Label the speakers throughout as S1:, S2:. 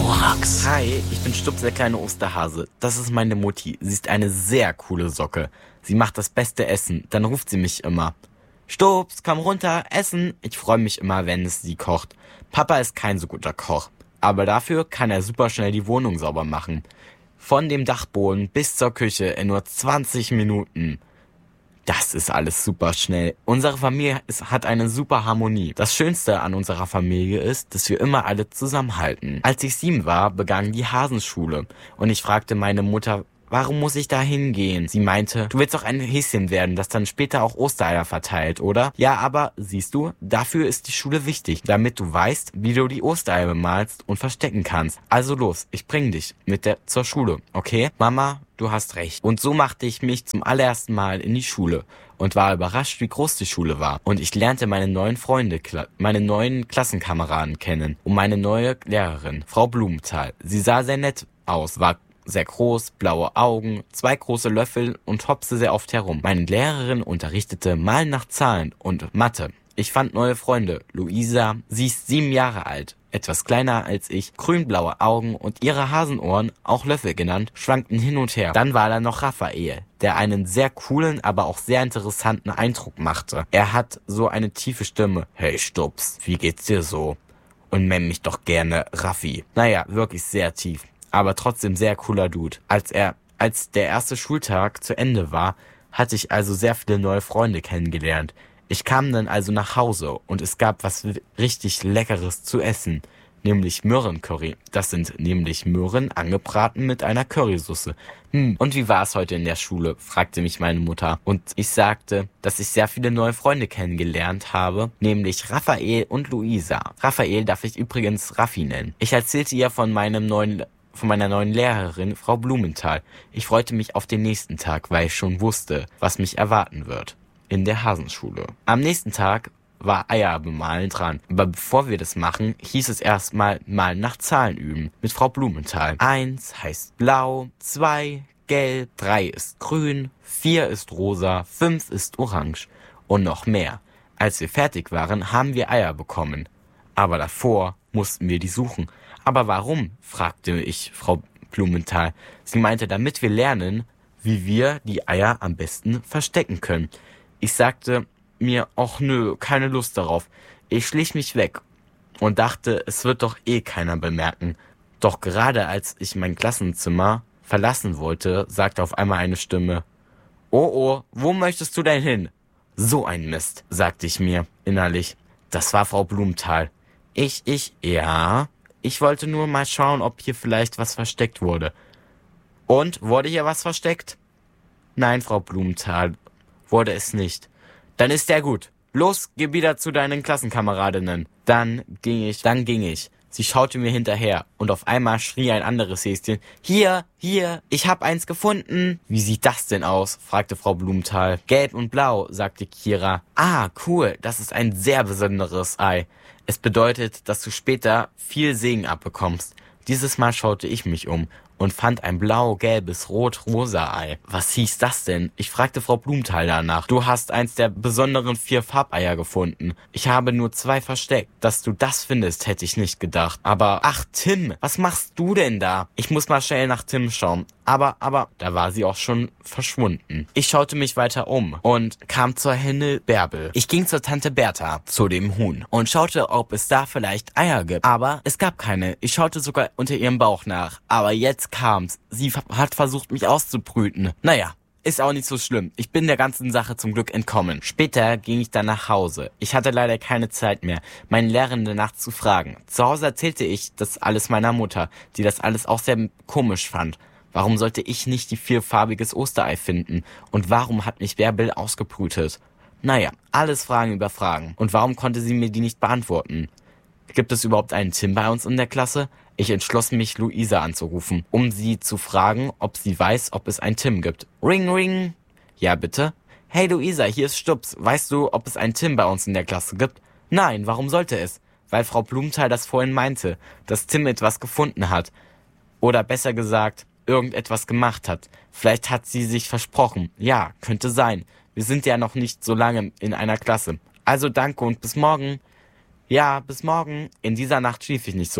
S1: Korax.
S2: Hi, ich bin Stups, der kleine Osterhase. Das ist meine Mutti. Sie ist eine sehr coole Socke. Sie macht das beste Essen. Dann ruft sie mich immer. Stups, komm runter, essen. Ich freue mich immer, wenn es sie kocht. Papa ist kein so guter Koch. Aber dafür kann er super schnell die Wohnung sauber machen. Von dem Dachboden bis zur Küche in nur 20 Minuten. Das ist alles super schnell. Unsere Familie hat eine super Harmonie. Das Schönste an unserer Familie ist, dass wir immer alle zusammenhalten. Als ich 7 war, begann die Hasenschule. Und ich fragte meine Mutter, warum muss ich da hingehen? Sie meinte, du willst doch ein Häschen werden, das dann später auch Ostereier verteilt, oder? Ja, aber siehst du, dafür ist die Schule wichtig, damit du weißt, wie du die Ostereier bemalst und verstecken kannst. Also los, ich bring dich zur Schule, okay? Mama, du hast recht. Und so machte ich mich zum allerersten Mal in die Schule und war überrascht, wie groß die Schule war. Und ich lernte meine neuen Freunde, meine neuen Klassenkameraden kennen und meine neue Lehrerin, Frau Blumenthal. Sie sah sehr nett aus, war sehr groß, blaue Augen, 2 große Löffel und hopste sehr oft herum. Meine Lehrerin unterrichtete Malen nach Zahlen und Mathe. Ich fand neue Freunde. Luisa, sie ist 7 Jahre alt, etwas kleiner als ich, grünblaue Augen und ihre Hasenohren, auch Löffel genannt, schwankten hin und her. Dann war da noch Raphael, der einen sehr coolen, aber auch sehr interessanten Eindruck machte. Er hat so eine tiefe Stimme. Hey Stups, wie geht's dir so? Und nenn mich doch gerne Raffi. Naja, wirklich sehr tief. Aber trotzdem sehr cooler Dude. Als der erste Schultag zu Ende war, hatte ich also sehr viele neue Freunde kennengelernt. Ich kam dann also nach Hause und es gab was richtig Leckeres zu essen, nämlich Möhrencurry. Das sind nämlich Möhren angebraten mit einer Currysoße. Und wie war es heute in der Schule? Fragte mich meine Mutter. Und ich sagte, dass ich sehr viele neue Freunde kennengelernt habe, nämlich Raphael und Luisa. Raphael darf ich übrigens Raffi nennen. Ich erzählte ihr von meiner neuen Lehrerin, Frau Blumenthal. Ich freute mich auf den nächsten Tag, weil ich schon wusste, was mich erwarten wird. In der Hasenschule. Am nächsten Tag war Eier bemalen dran. Aber bevor wir das machen, hieß es erstmal mal nach Zahlen üben. Mit Frau Blumenthal. 1 heißt blau, 2 gelb, 3 ist grün, 4 ist rosa, 5 ist orange und noch mehr. Als wir fertig waren, haben wir Eier bekommen. Aber davor mussten wir die suchen. Aber warum? Fragte ich Frau Blumenthal. Sie meinte, damit wir lernen, wie wir die Eier am besten verstecken können. Ich sagte mir, ach nö, keine Lust darauf. Ich schlich mich weg und dachte, es wird doch eh keiner bemerken. Doch gerade als ich mein Klassenzimmer verlassen wollte, sagte auf einmal eine Stimme, oh, wo möchtest du denn hin? So ein Mist, sagte ich mir innerlich. Das war Frau Blumenthal. Ja, ich wollte nur mal schauen, ob hier vielleicht was versteckt wurde. Und, wurde hier was versteckt? Nein, Frau Blumenthal, wurde es nicht. Dann ist der gut. Los, geh wieder zu deinen Klassenkameradinnen. Dann ging ich. Sie schaute mir hinterher und auf einmal schrie ein anderes Häschen. Hier, ich hab eins gefunden. Wie sieht das denn aus? Fragte Frau Blumenthal. Gelb und blau, sagte Kira. Ah, cool, das ist ein sehr besonderes Ei. Es bedeutet, dass du später viel Segen abbekommst. Dieses Mal schaute ich mich um und fand ein blau-gelbes, rot-rosa Ei. Was hieß das denn? Ich fragte Frau Blumenthal danach. Du hast eins der besonderen 4 Farbeier gefunden. Ich habe nur 2 versteckt. Dass du das findest, hätte ich nicht gedacht. Aber, ach Tim, was machst du denn da? Ich muss mal schnell nach Tim schauen. Aber, da war sie auch schon verschwunden. Ich schaute mich weiter um und kam zur Henne Bärbel. Ich ging zur Tante Bertha, zu dem Huhn, und schaute, ob es da vielleicht Eier gibt. Aber es gab keine. Ich schaute sogar unter ihrem Bauch nach. Aber jetzt kam's. Sie hat versucht, mich auszubrüten. Naja, ist auch nicht so schlimm. Ich bin der ganzen Sache zum Glück entkommen. Später ging ich dann nach Hause. Ich hatte leider keine Zeit mehr, meine Lehrerin danach zu fragen. Zu Hause erzählte ich das alles meiner Mutter, die das alles auch sehr komisch fand. Warum sollte ich nicht die 4farbiges Osterei finden? Und warum hat mich Bärbel ausgebrütet? Naja, alles Fragen über Fragen. Und warum konnte sie mir die nicht beantworten? Gibt es überhaupt einen Tim bei uns in der Klasse? Ich entschloss mich, Luisa anzurufen, um sie zu fragen, ob sie weiß, ob es einen Tim gibt. Ring, ring. Ja, bitte? Hey Luisa, hier ist Stups. Weißt du, ob es einen Tim bei uns in der Klasse gibt? Nein, warum sollte es? Weil Frau Blumenthal das vorhin meinte, dass Tim etwas gefunden hat. Oder besser gesagt, irgendetwas gemacht hat. Vielleicht hat sie sich versprochen. Ja, könnte sein. Wir sind ja noch nicht so lange in einer Klasse. Also danke und bis morgen. Ja, bis morgen. In dieser Nacht schlief ich nicht so gut.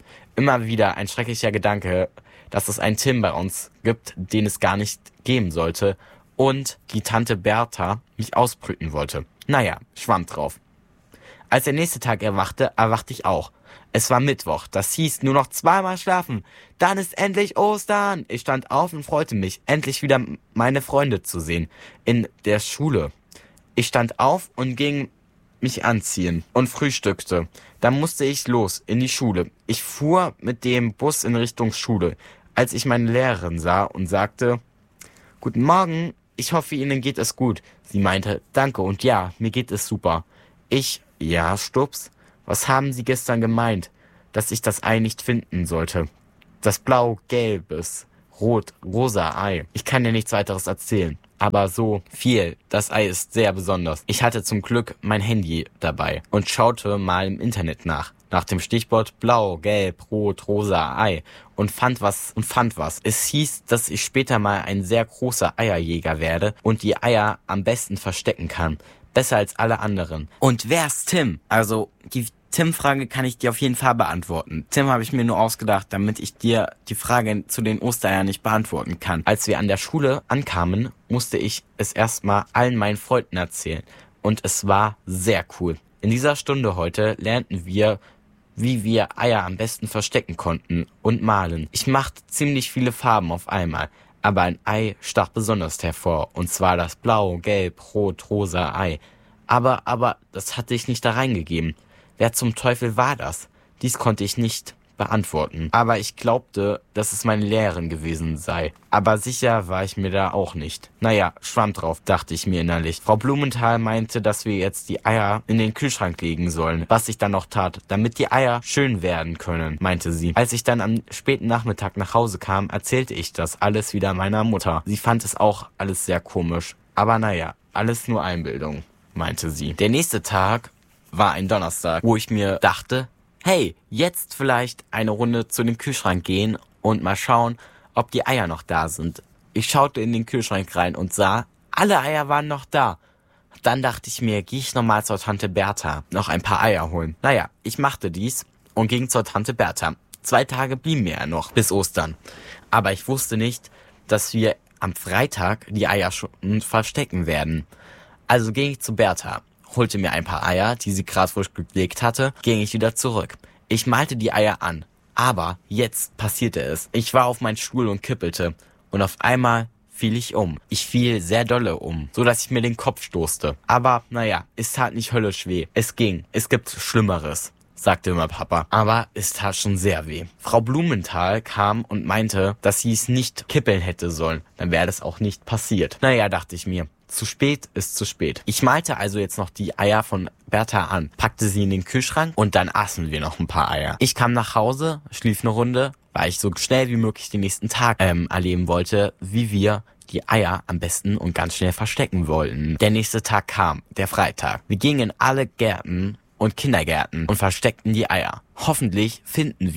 S2: Immer wieder ein schrecklicher Gedanke, dass es einen Tim bei uns gibt, den es gar nicht geben sollte und die Tante Bertha mich ausbrüten wollte. Naja, schwamm drauf. Als der nächste Tag erwachte ich auch. Es war Mittwoch, das hieß nur noch 2-mal schlafen. Dann ist endlich Ostern. Ich stand auf und freute mich, endlich wieder meine Freunde zu sehen. In der Schule. Ich stand auf und ging mich anziehen und frühstückte. Dann musste ich los in die Schule. Ich fuhr mit dem Bus in Richtung Schule, als ich meine Lehrerin sah und sagte, »Guten Morgen, ich hoffe, Ihnen geht es gut.« Sie meinte, »Danke und ja, mir geht es super.« Ich, »Ja, Stups, was haben Sie gestern gemeint, dass ich das Ei nicht finden sollte? Das blau-gelbes, rot-rosa Ei. Ich kann dir nichts weiteres erzählen. Aber so viel, das Ei ist sehr besonders. Ich hatte zum Glück mein Handy dabei und schaute mal im Internet nach dem Stichwort blau, gelb, rot, rosa Ei und fand was. Es hieß, dass ich später mal ein sehr großer Eierjäger werde und die Eier am besten verstecken kann. Besser als alle anderen. Und wer ist Tim? Also, die Tim-Frage kann ich dir auf jeden Fall beantworten. Tim habe ich mir nur ausgedacht, damit ich dir die Frage zu den Ostereiern nicht beantworten kann. Als wir an der Schule ankamen, musste ich es erstmal allen meinen Freunden erzählen. Und es war sehr cool. In dieser Stunde heute lernten wir, wie wir Eier am besten verstecken konnten und malen. Ich machte ziemlich viele Farben auf einmal. Aber ein Ei stach besonders hervor. Und zwar das blau, gelb, rot, rosa Ei. Aber das hatte ich nicht da reingegeben. Wer zum Teufel war das? Dies konnte ich nicht beantworten. Aber ich glaubte, dass es meine Lehrerin gewesen sei. Aber sicher war ich mir da auch nicht. Naja, schwamm drauf, dachte ich mir innerlich. Frau Blumenthal meinte, dass wir jetzt die Eier in den Kühlschrank legen sollen. Was ich dann noch tat, damit die Eier schön werden können, meinte sie. Als ich dann am späten Nachmittag nach Hause kam, erzählte ich das alles wieder meiner Mutter. Sie fand es auch alles sehr komisch. Aber naja, alles nur Einbildung, meinte sie. Der nächste Tag war ein Donnerstag, wo ich mir dachte, hey, jetzt vielleicht eine Runde zu dem Kühlschrank gehen und mal schauen, ob die Eier noch da sind. Ich schaute in den Kühlschrank rein und sah, alle Eier waren noch da. Dann dachte ich mir, gehe ich nochmal zur Tante Bertha, noch ein paar Eier holen. Naja, ich machte dies und ging zur Tante Bertha. 2 Tage blieben mir ja noch bis Ostern. Aber ich wusste nicht, dass wir am Freitag die Eier schon verstecken werden. Also ging ich zu Bertha, holte mir ein paar Eier, die sie gerade frisch gelegt hatte, ging ich wieder zurück. Ich malte die Eier an, aber jetzt passierte es. Ich war auf meinem Stuhl und kippelte und auf einmal fiel ich um. Ich fiel sehr dolle um, so dass ich mir den Kopf stoßte. Aber naja, es tat nicht höllisch weh. Es ging. Es gibt Schlimmeres, sagte immer Papa. Aber es tat schon sehr weh. Frau Blumenthal kam und meinte, dass sie es nicht kippeln hätte sollen. Dann wäre das auch nicht passiert. Naja, dachte ich mir. Zu spät ist zu spät. Ich malte also jetzt noch die Eier von Bertha an, packte sie in den Kühlschrank und dann aßen wir noch ein paar Eier. Ich kam nach Hause, schlief eine Runde, weil ich so schnell wie möglich den nächsten Tag erleben wollte, wie wir die Eier am besten und ganz schnell verstecken wollten. Der nächste Tag kam, der Freitag. Wir gingen in alle Gärten und Kindergärten und versteckten die Eier. Hoffentlich finden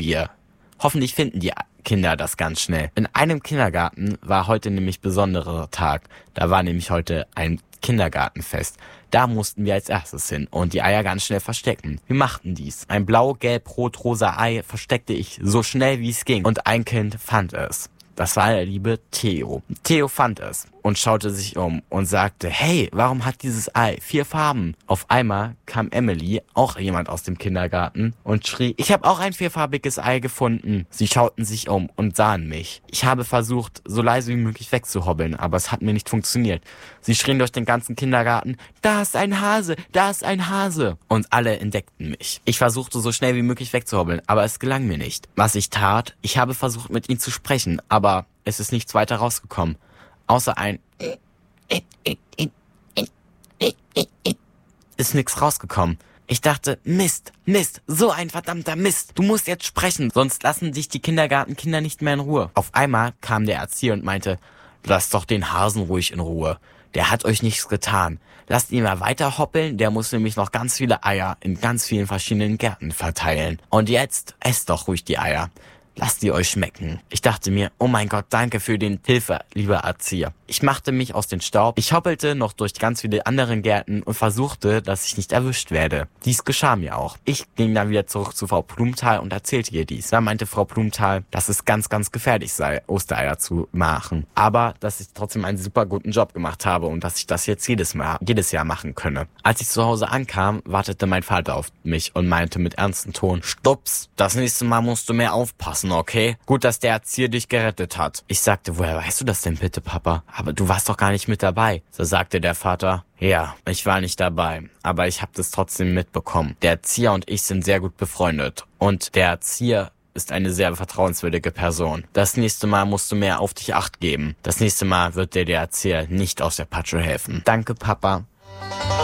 S2: die Kinder das ganz schnell. In einem Kindergarten war heute nämlich besonderer Tag. Da war nämlich heute ein Kindergartenfest. Da mussten wir als erstes hin und die Eier ganz schnell verstecken. Wir machten dies. Ein blau, gelb, rot, rosa Ei versteckte ich so schnell wie es ging. Und ein Kind fand es. Das war der liebe Theo. Theo fand es und schaute sich um und sagte, hey, warum hat dieses Ei 4 Farben? Auf einmal kam Emily, auch jemand aus dem Kindergarten, und schrie, ich habe auch ein 4farbiges Ei gefunden. Sie schauten sich um und sahen mich. Ich habe versucht, so leise wie möglich wegzuhobbeln, aber es hat mir nicht funktioniert. Sie schrien durch den ganzen Kindergarten, da ist ein Hase, da ist ein Hase. Und alle entdeckten mich. Ich versuchte so schnell wie möglich wegzuhobbeln, aber es gelang mir nicht. Was ich tat, ich habe versucht mit ihnen zu sprechen, aber es ist nichts weiter rausgekommen. Außer ein ist nichts rausgekommen. Ich dachte, Mist, so ein verdammter Mist. Du musst jetzt sprechen, sonst lassen dich die Kindergartenkinder nicht mehr in Ruhe. Auf einmal kam der Erzieher und meinte, lasst doch den Hasen ruhig in Ruhe. Der hat euch nichts getan. Lasst ihn mal weiter hoppeln, der muss nämlich noch ganz viele Eier in ganz vielen verschiedenen Gärten verteilen. Und jetzt esst doch ruhig die Eier. Lasst die euch schmecken. Ich dachte mir, oh mein Gott, danke für den Hilfe, lieber Erzieher. Ich machte mich aus dem Staub. Ich hoppelte noch durch ganz viele andere Gärten und versuchte, dass ich nicht erwischt werde. Dies geschah mir auch. Ich ging dann wieder zurück zu Frau Blumenthal und erzählte ihr dies. Da meinte Frau Blumenthal, dass es ganz, ganz gefährlich sei, Ostereier zu machen. Aber, dass ich trotzdem einen super guten Job gemacht habe und dass ich das jetzt jedes Jahr machen könne. Als ich zu Hause ankam, wartete mein Vater auf mich und meinte mit ernstem Ton, Stups, das nächste Mal musst du mehr aufpassen, okay? Gut, dass der Erzieher dich gerettet hat. Ich sagte, woher weißt du das denn bitte, Papa? Aber du warst doch gar nicht mit dabei. So sagte der Vater, ja, ich war nicht dabei, aber ich habe das trotzdem mitbekommen. Der Erzieher und ich sind sehr gut befreundet und der Erzieher ist eine sehr vertrauenswürdige Person. Das nächste Mal musst du mehr auf dich Acht geben. Das nächste Mal wird dir der Erzieher nicht aus der Patsche helfen. Danke, Papa.